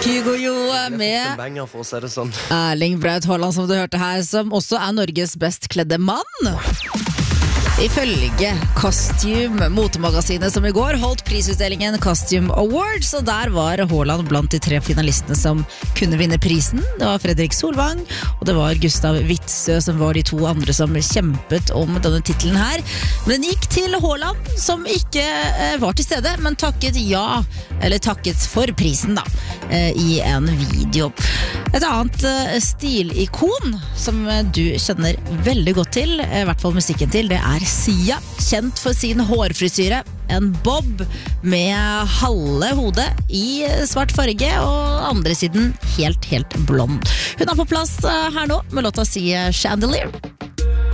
Kygo Joe med banger, for å si det sånn. Erling Braut Haaland, som du hørte her, som også Norges best kledde mann. Ifølge Costume, motemagasinet som I går holdt prisutdelingen Costume Awards, og der var Haaland blant de 3 finalistene som kunne vinne prisen. Det var Fredrik Solvang, og det var Gustav Witzøe som var de 2 andre som kjempet om denne titelen her. Men den gikk til Haaland, som ikke var til stede, men takket for prisen da, I en video. Et annet stilikon som du kjenner veldig godt til, I hvert fall musikken til, det Sia, kjent for sin hårfrisyre, en bob med halve hodet I svart farge og andre siden helt blond. Hun på plass her nå med låta si Chandelier.